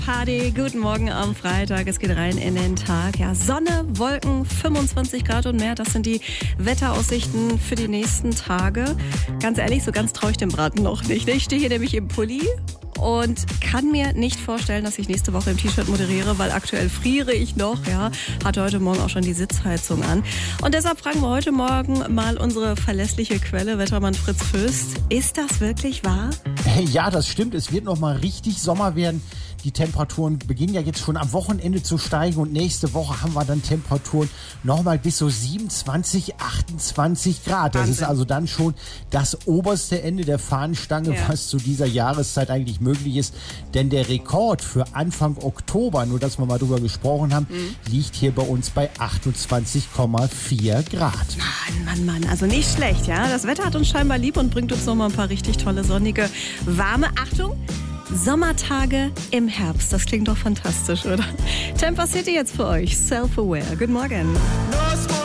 Party, guten Morgen am Freitag. Es geht rein in den Tag. Ja, Sonne, Wolken, 25 Grad und mehr. Das sind die Wetteraussichten für die nächsten Tage. Ganz ehrlich, so ganz traue ich dem Braten noch nicht. Ich stehe hier nämlich im Pulli und kann mir nicht vorstellen, dass ich nächste Woche im T-Shirt moderiere, weil aktuell friere ich noch. Ja, hatte heute Morgen auch schon die Sitzheizung an. Und deshalb fragen wir heute Morgen mal unsere verlässliche Quelle, Wettermann Fritz Fürst. Ist das wirklich wahr? Ja, das stimmt. Es wird noch mal richtig Sommer werden. Die Temperaturen beginnen ja jetzt schon am Wochenende zu steigen und nächste Woche haben wir dann Temperaturen nochmal bis so 27, 28 Grad. Das ist also dann schon das oberste Ende der Fahnenstange, was zu dieser Jahreszeit eigentlich möglich ist. Denn der Rekord für Anfang Oktober, nur dass wir mal drüber gesprochen haben, liegt hier bei uns bei 28,4 Grad. Mann. Also nicht schlecht, ja. Das Wetter hat uns scheinbar lieb und bringt uns nochmal ein paar richtig tolle, sonnige, warme, Achtung, Sommertage im Herbst. Das klingt doch fantastisch, oder? Temper City jetzt für euch. Self-Aware. Guten Morgen.